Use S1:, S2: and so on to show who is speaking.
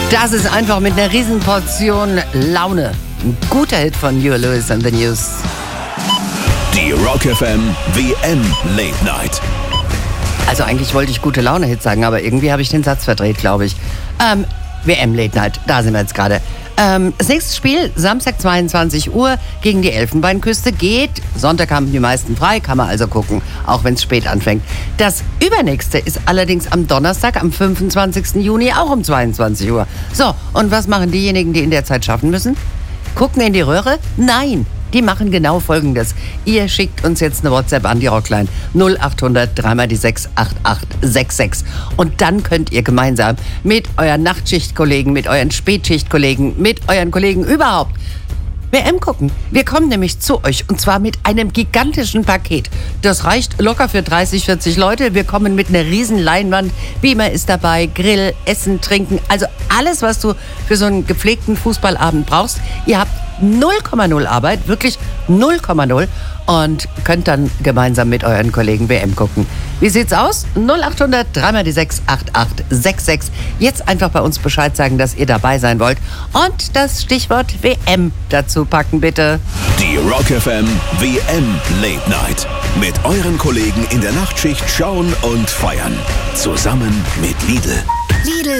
S1: Das ist einfach mit einer Riesenportion Laune. Ein guter Hit von Huey Lewis and the News.
S2: Die Rock FM WM Late Night.
S1: Also eigentlich wollte ich gute Laune-Hit sagen, aber irgendwie habe ich den Satz verdreht, glaube ich. WM Late Night, da sind wir jetzt gerade. Das nächste Spiel, Samstag 22 Uhr gegen die Elfenbeinküste, geht. Sonntag haben die meisten frei, kann man also gucken, auch wenn es spät anfängt. Das übernächste ist allerdings am Donnerstag, am 25. Juni, auch um 22 Uhr. So, und was machen diejenigen, die in der Zeit schaffen müssen? Gucken in die Röhre? Nein. Die machen genau Folgendes. Ihr schickt uns jetzt eine WhatsApp an die Rockline 0800 3x6 8866. Und dann könnt ihr gemeinsam mit euren Nachtschichtkollegen, mit euren Spätschichtkollegen, mit euren Kollegen überhaupt WM gucken. Wir kommen nämlich zu euch und zwar mit einem gigantischen Paket. Das reicht locker für 30, 40 Leute. Wir kommen mit einer riesen Leinwand. Beamer ist dabei, Grill, Essen, Trinken. Also alles, was du für so einen gepflegten Fußballabend brauchst. Ihr habt 0,0 Arbeit, wirklich 0,0 und könnt dann gemeinsam mit euren Kollegen WM gucken. Wie sieht's aus? 0800 3x6 8866. Jetzt einfach bei uns Bescheid sagen, dass ihr dabei sein wollt und das Stichwort WM dazu packen, bitte.
S2: Die Rock FM WM Late Night. Mit euren Kollegen in der Nachtschicht schauen und feiern. Zusammen mit Lidl.